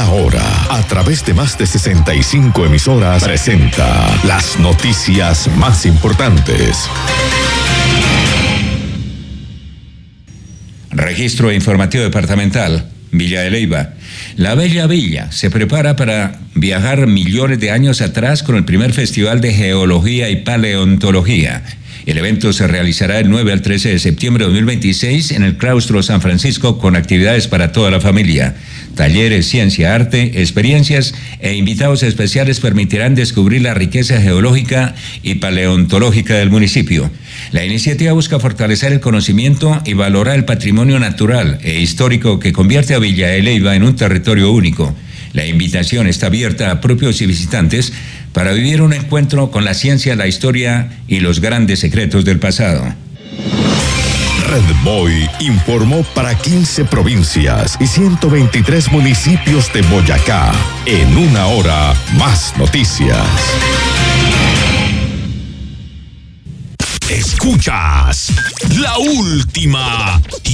hora, a través de más de 65 emisoras, presenta las noticias más importantes. Registro informativo departamental, Villa de Leyva. La Bella Villa se prepara para viajar millones de años atrás con el primer Festival de Geología y Paleontología. El evento se realizará del 9 al 13 de septiembre de 2026 en el Claustro San Francisco, con actividades para toda la familia. Talleres, ciencia, arte, experiencias e invitados especiales permitirán descubrir la riqueza geológica y paleontológica del municipio. La iniciativa busca fortalecer el conocimiento y valorar el patrimonio natural e histórico que convierte a Villa de Leyva en un territorio único. La invitación está abierta a propios y visitantes para vivir un encuentro con la ciencia, la historia y los grandes secretos del pasado. Red Boy informó para 15 provincias y 123 municipios de Boyacá. En una hora, más noticias. Escuchas la última